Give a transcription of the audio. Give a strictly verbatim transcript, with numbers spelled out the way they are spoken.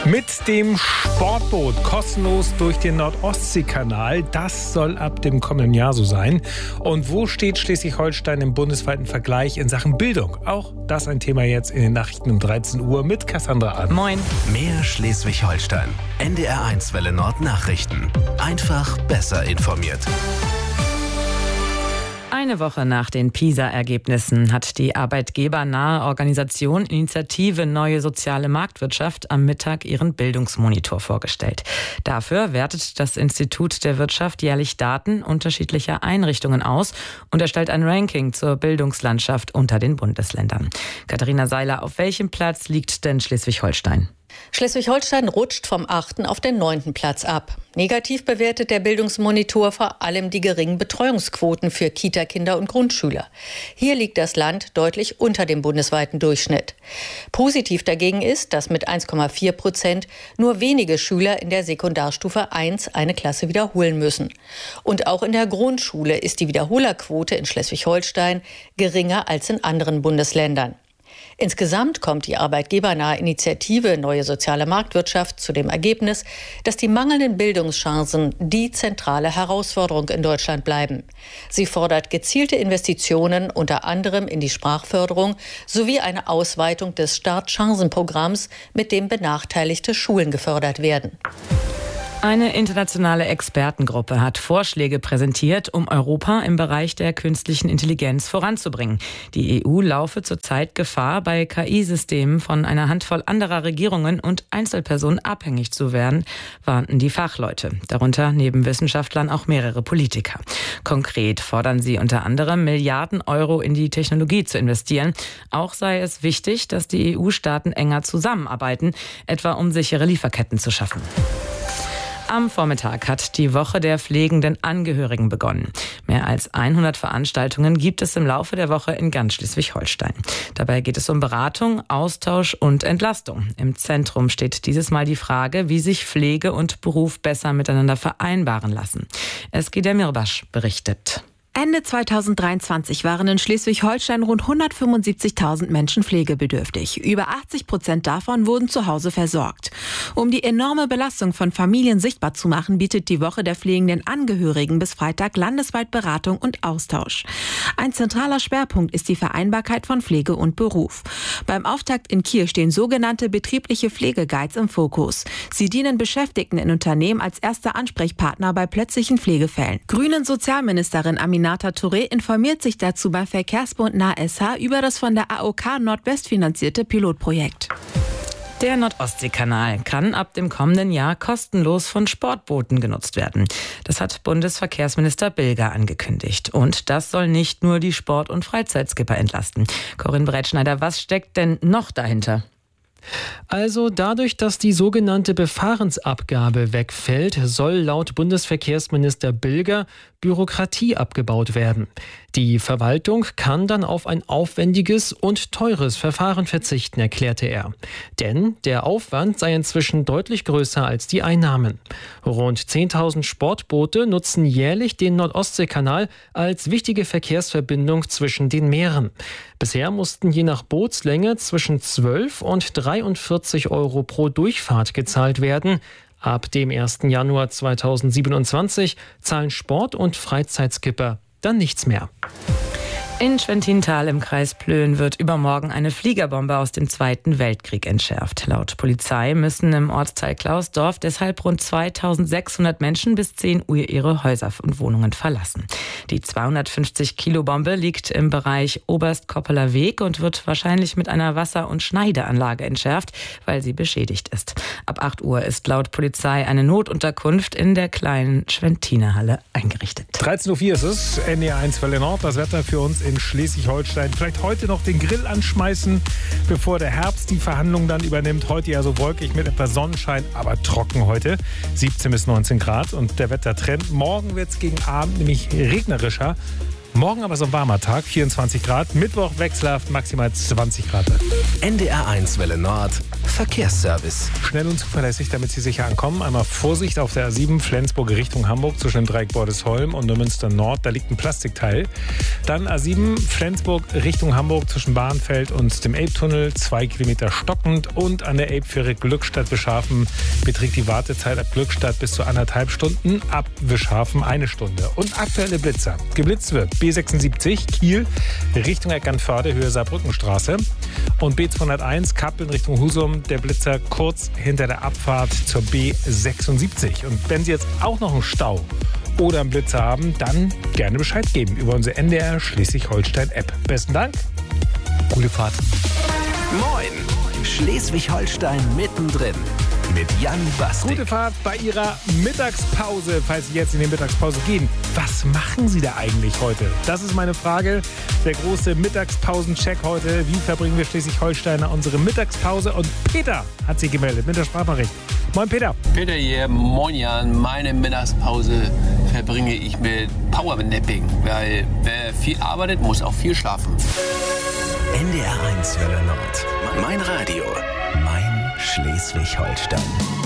Mit dem Sportboot kostenlos durch den Nord-Ostsee-Kanal. Das soll ab dem kommenden Jahr so sein. Und wo steht Schleswig-Holstein im bundesweiten Vergleich in Sachen Bildung? Auch das ein Thema jetzt in den Nachrichten um dreizehn Uhr mit Cassandra Ahn. Moin. Mehr Schleswig-Holstein. N D R eins Welle Nord Nachrichten. Einfach besser informiert. Eine Woche nach den PISA-Ergebnissen hat die arbeitgebernahe Organisation Initiative Neue Soziale Marktwirtschaft am Mittag ihren Bildungsmonitor vorgestellt. Dafür wertet das Institut der Wirtschaft jährlich Daten unterschiedlicher Einrichtungen aus und erstellt ein Ranking zur Bildungslandschaft unter den Bundesländern. Katharina Seiler, auf welchem Platz liegt denn Schleswig-Holstein? Schleswig-Holstein rutscht vom achten auf den neunten Platz ab. Negativ bewertet der Bildungsmonitor vor allem die geringen Betreuungsquoten für Kita-Kinder und Grundschüler. Hier liegt das Land deutlich unter dem bundesweiten Durchschnitt. Positiv dagegen ist, dass mit eins Komma vier Prozent nur wenige Schüler in der Sekundarstufe eins eine Klasse wiederholen müssen. Und auch in der Grundschule ist die Wiederholerquote in Schleswig-Holstein geringer als in anderen Bundesländern. Insgesamt kommt die arbeitgebernahe Initiative Neue Soziale Marktwirtschaft zu dem Ergebnis, dass die mangelnden Bildungschancen die zentrale Herausforderung in Deutschland bleiben. Sie fordert gezielte Investitionen unter anderem in die Sprachförderung sowie eine Ausweitung des Startchancenprogramms, mit dem benachteiligte Schulen gefördert werden. Eine internationale Expertengruppe hat Vorschläge präsentiert, um Europa im Bereich der künstlichen Intelligenz voranzubringen. Die E U laufe zurzeit Gefahr, bei K I-Systemen von einer Handvoll anderer Regierungen und Einzelpersonen abhängig zu werden, warnten die Fachleute. Darunter neben Wissenschaftlern auch mehrere Politiker. Konkret fordern sie unter anderem, Milliarden Euro in die Technologie zu investieren. Auch sei es wichtig, dass die E U-Staaten enger zusammenarbeiten, etwa um sichere Lieferketten zu schaffen. Am Vormittag hat die Woche der pflegenden Angehörigen begonnen. Mehr als hundert Veranstaltungen gibt es im Laufe der Woche in ganz Schleswig-Holstein. Dabei geht es um Beratung, Austausch und Entlastung. Im Zentrum steht dieses Mal die Frage, wie sich Pflege und Beruf besser miteinander vereinbaren lassen. Eskida Mirbasch berichtet. Ende zweitausenddreiundzwanzig waren in Schleswig-Holstein rund hundertfünfundsiebzigtausend Menschen pflegebedürftig. Über achtzig Prozent davon wurden zu Hause versorgt. Um die enorme Belastung von Familien sichtbar zu machen, bietet die Woche der pflegenden Angehörigen bis Freitag landesweit Beratung und Austausch. Ein zentraler Schwerpunkt ist die Vereinbarkeit von Pflege und Beruf. Beim Auftakt in Kiel stehen sogenannte betriebliche Pflegeguides im Fokus. Sie dienen Beschäftigten in Unternehmen als erster Ansprechpartner bei plötzlichen Pflegefällen. Grünen Sozialministerin Aminata Touré informiert sich dazu beim Verkehrsbund N A S H über das von der A O K Nordwest finanzierte Pilotprojekt. Der Nord-Ostsee-Kanal kann ab dem kommenden Jahr kostenlos von Sportbooten genutzt werden. Das hat Bundesverkehrsminister Bilger angekündigt. Und das soll nicht nur die Sport- und Freizeitskipper entlasten. Corinne Breitschneider, was steckt denn noch dahinter? Also dadurch, dass die sogenannte Befahrensabgabe wegfällt, soll laut Bundesverkehrsminister Bilger Bürokratie abgebaut werden. Die Verwaltung kann dann auf ein aufwendiges und teures Verfahren verzichten, erklärte er. Denn der Aufwand sei inzwischen deutlich größer als die Einnahmen. Rund zehntausend Sportboote nutzen jährlich den Nord-Ostsee-Kanal als wichtige Verkehrsverbindung zwischen den Meeren. Bisher mussten je nach Bootslänge zwischen zwölf und dreiundvierzig Euro pro Durchfahrt gezahlt werden. Ab dem ersten Januar zweitausendsiebenundzwanzig zahlen Sport- und Freizeitskipper dann nichts mehr. In Schwentintal im Kreis Plön wird übermorgen eine Fliegerbombe aus dem Zweiten Weltkrieg entschärft. Laut Polizei müssen im Ortsteil Klausdorf deshalb rund zweitausendsechshundert Menschen bis zehn Uhr ihre Häuser und Wohnungen verlassen. Die zweihundertfünfzig Kilo Bombe liegt im Bereich Oberst-Koppeler Weg und wird wahrscheinlich mit einer Wasser- und Schneideanlage entschärft, weil sie beschädigt ist. Ab acht Uhr ist laut Polizei eine Notunterkunft in der kleinen Schwentinerhalle eingerichtet. dreizehn Uhr vier ist es, N D R eins Welle Nord, das Wetter für uns in Schleswig-Holstein. Vielleicht heute noch den Grill anschmeißen, bevor der Herbst die Verhandlungen dann übernimmt. Heute ja so wolkig mit etwas Sonnenschein, aber trocken heute. siebzehn bis neunzehn Grad und der Wettertrend. Morgen wird es gegen Abend nämlich regnerischer. Morgen aber so ein warmer Tag, vierundzwanzig Grad. Mittwoch wechselhaft, maximal zwanzig Grad. N D R eins Welle Nord, Verkehrsservice. Schnell und zuverlässig, damit Sie sicher ankommen. Einmal Vorsicht auf der A sieben, Flensburg Richtung Hamburg, zwischen dem Dreieck Bordesholm und Neumünster Nord. Da liegt ein Plastikteil. Dann A sieben, Flensburg Richtung Hamburg, zwischen Bahnfeld und dem Elbtunnel. Zwei Kilometer stockend. Und an der Elbfähre Glückstadt Wischhafen beträgt die Wartezeit ab Glückstadt bis zu anderthalb Stunden. Ab Wischhafen eine Stunde. Und aktuelle Blitzer. Geblitzt wird B sechsundsiebzig, Kiel, Richtung Eckernförde, Höhe Saarbrückenstraße. Und B zweihunderteins, Kappeln Richtung Husum, der Blitzer kurz hinter der Abfahrt zur B sechsundsiebzig. Und wenn Sie jetzt auch noch einen Stau oder einen Blitzer haben, dann gerne Bescheid geben über unsere N D R Schleswig-Holstein-App. Besten Dank, gute Fahrt. Moin, Schleswig-Holstein mittendrin. Mit Jan Bastik. Gute Fahrt bei Ihrer Mittagspause, falls Sie jetzt in die Mittagspause gehen. Was machen Sie da eigentlich heute? Das ist meine Frage. Der große Mittagspausencheck heute. Wie verbringen wir Schleswig-Holsteiner unsere Mittagspause? Und Peter hat sich gemeldet mit der Sprachnachricht. Moin Peter. Peter hier, moin Jan. Meine Mittagspause verbringe ich mit Powernapping. Weil wer viel arbeitet, muss auch viel schlafen. N D R eins Welle Nord. Mein Radio. Mein Schleswig-Holstein.